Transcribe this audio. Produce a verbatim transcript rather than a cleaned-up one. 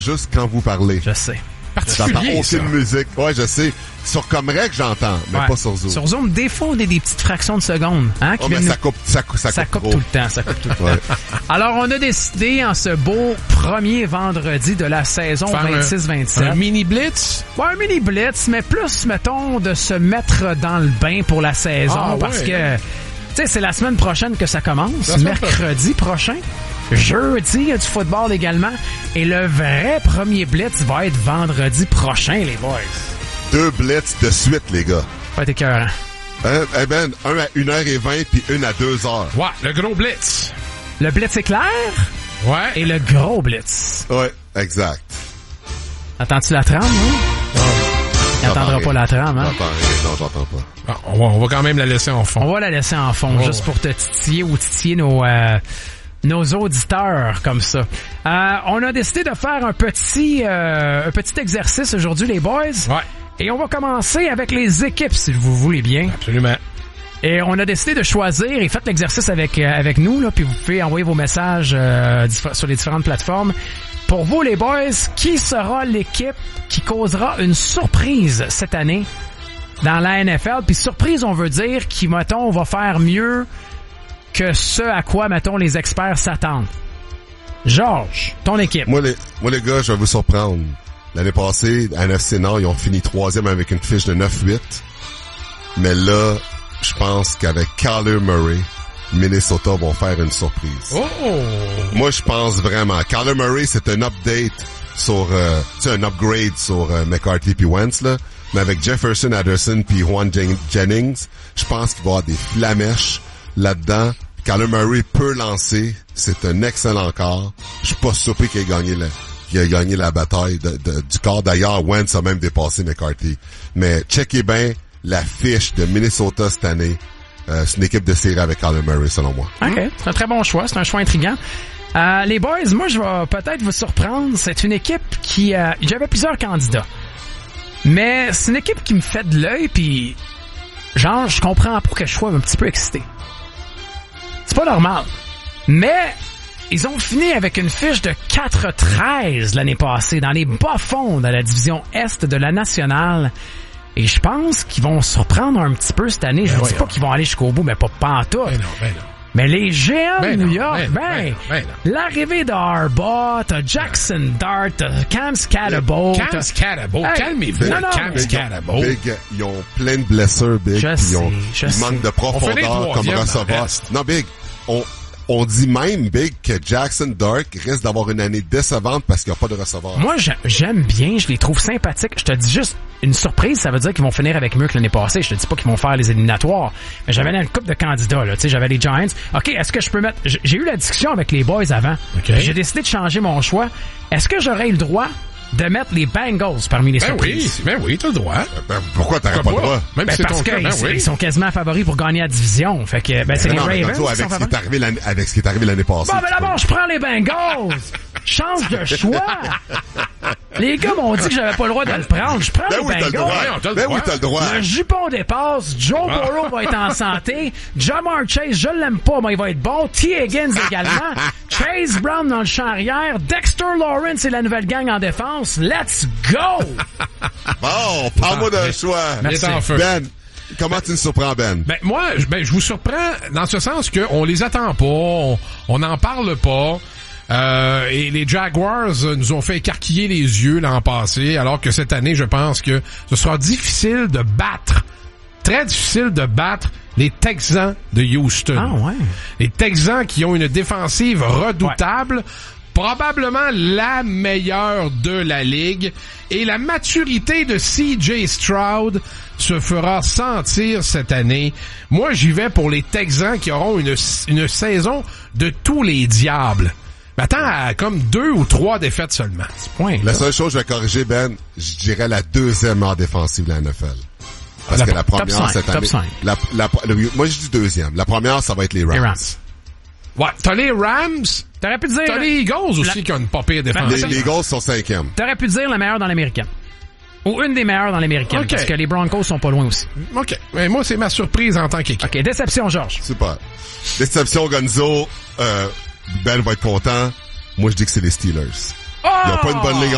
juste quand vous parlez. Je sais. J'entends aucune ça. musique. Ouais, je sais. Sur Comrec, j'entends, mais ouais. pas sur Zoom. Sur Zoom, des fois, on a des petites fractions de secondes. Hein, qui oh, mais nous... ça coupe, ça, ça, ça coupe, coupe tout le temps. Ça coupe tout le temps. Ouais. Alors, on a décidé, en ce beau premier vendredi de la saison vingt-six vingt-sept. Un, un mini blitz? Ouais, un mini blitz, mais plus, mettons, de se mettre dans le bain pour la saison. Ah, parce ouais. que, tu sais, c'est la semaine prochaine que ça commence. La mercredi prochain. Jeudi, il y a du football également. Et le vrai premier blitz va être vendredi prochain, les boys. Deux blitz de suite, les gars. Pas écœurant. Ben, eh ben, un à une heure vingt puis une à deux heures. Ouais, le gros blitz. Le blitz éclair. Ouais. Et le gros blitz. Ouais, exact. Attends-tu la trame, hein? Non. Il n'entendra pas la trame, hein? J'entends rien. Non, j'entends pas. Ah, on, va, on va quand même la laisser en fond. On va la laisser en fond, oh, juste ouais. pour te titiller ou titiller nos... Euh, nos auditeurs comme ça. Euh, on a décidé de faire un petit euh, un petit exercice aujourd'hui, les boys. Ouais. Et on va commencer avec les équipes, si vous voulez bien. Absolument. Et on a décidé de choisir, et faites l'exercice avec euh, avec nous, là, puis vous pouvez envoyer vos messages euh, diff- sur les différentes plateformes. Pour vous, les boys, qui sera l'équipe qui causera une surprise cette année dans la N F L? Puis surprise, on veut dire qui, mettons, va faire mieux que ce à quoi, mettons, les experts s'attendent. Georges, ton équipe. Moi, les, moi, les gars, je vais vous surprendre. L'année passée, à N F C Nord, ils ont fini troisième avec une fiche de neuf huit. Mais là, je pense qu'avec Kyler Murray, Minnesota vont faire une surprise. Oh! Moi, je pense vraiment. Kyler Murray, c'est un update sur, euh, tu sais, un upgrade sur euh, McCarthy puis Wentz, là. Mais avec Jefferson, Anderson puis Juan Jen- Jennings, je pense qu'il va y avoir des flamèches là-dedans. Kyler Murray peut lancer. C'est un excellent corps. Je suis pas surpris qu'il ait gagné la, qu'il ait gagné la bataille de, de, du corps. D'ailleurs, Wentz a même dépassé McCarthy. Mais checkez bien la fiche de Minnesota cette année. Euh, c'est une équipe de série avec Kyler Murray, selon moi. OK. C'est un très bon choix. C'est un choix intriguant. Euh, les boys, moi, je vais peut-être vous surprendre. C'est une équipe qui... Euh, j'avais plusieurs candidats. Mais c'est une équipe qui me fait de l'œil, puis genre, je comprends pas que je sois un petit peu excité. C'est pas normal. Mais ils ont fini avec une fiche de quatre treize l'année passée dans les bas-fonds de la division Est de la Nationale. Et je pense qu'ils vont se surprendre un petit peu cette année. Je ne ben dis pas qu'ils vont aller jusqu'au bout, mais pas pantoute. Ben non, ben non. Mais les géants ben de New non, York, ben, ben, ben, ben, ben l'arrivée de Harbaugh, t'as Jackson Dart, t'as Cam Scatterbo. Cam Scatterbo, hey, calmez-vous, non, non, Cam Scatterbo. Big, ils ont plein de blessures, Big. Je ils sais, ont, je ils sais. manquent de profondeur comme receveur. Non, Big, on, on dit même, Big, que Jackson Dart risque d'avoir une année décevante parce qu'il n'y a pas de receveur. Moi, j'aime bien, je les trouve sympathiques. Je te dis juste, une surprise, ça veut dire qu'ils vont finir avec mieux que l'année passée. Je te dis pas qu'ils vont faire les éliminatoires. Mais j'avais une couple de candidats, là. Tu sais, j'avais les Giants. OK, est-ce que je peux mettre... J'ai eu la discussion avec les boys avant. Okay. J'ai décidé de changer mon choix. Est-ce que j'aurais eu le droit de mettre les Bengals parmi les ben surprises? Oui, ben oui, t'as le droit. Ben, pourquoi t'aurais pas le droit? Même ben si parce c'est ton qu'ils cas, ben oui. ils sont quasiment favoris pour gagner la division. Fait que, ben, c'est ben les non, Ravens mais avec, ce qui est arrivé l'année, avec ce qui est arrivé l'année passée. Bon, ben d'abord, je prends les Bengals. Change de choix. Les gars m'ont dit que j'avais pas le droit de le prendre. Je prends ben les oui, Bengals. T'as le droit. Ben oui, t'as le droit. Le jupon dépasse. Joe Burrow va être en santé. Jamar Chase, je l'aime pas, mais il va être bon. T. Higgins également. Chase Brown dans le champ arrière. Dexter Lawrence et la nouvelle gang en défense. Let's go! Bon, parle-moi d'un choix. Merci. Ben, comment tu nous surprends, Ben? Ben, moi, ben, je vous surprends dans ce sens qu'on les attend pas, on n'en parle pas. Euh, et les Jaguars nous ont fait écarquiller les yeux l'an passé, alors que cette année, je pense que ce sera difficile de battre, très difficile de battre les Texans de Houston. Ah ouais. Les Texans qui ont une défensive redoutable, ouais. Probablement la meilleure de la ligue, et la maturité de C J Stroud se fera sentir cette année. Moi, j'y vais pour les Texans qui auront une, une saison de tous les diables. Mais attends, à comme deux ou trois défaites seulement. Point, la seule chose que je vais corriger, Ben, je dirais la deuxième meilleure défensive de la N F L. Parce la, que la première, cinq, cette année... La, la, la, moi, je dis deuxième. La première, ça va être les Rams. Les Rams. Ouais, t'as les Rams. T'aurais pu dire... T'as les Eagles aussi la... qui ont une pas pire défense. Les, les Eagles sont cinquième. T'aurais pu dire la meilleure dans l'américaine. Ou une des meilleures dans l'américaine. Okay. Parce que les Broncos sont pas loin aussi. OK. Mais moi, c'est ma surprise en tant qu'équipe. OK. Déception, Georges. Super. Déception, Gonzo. Euh, Ben va être content. Moi, je dis que c'est les Steelers. Oh! Ils n'ont pas une bonne ligne